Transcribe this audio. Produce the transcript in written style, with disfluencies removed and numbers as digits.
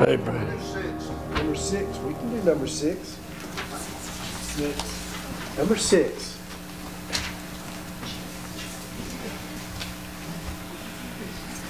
Hey, Brady. Number 6. We can do number 6. Number 6.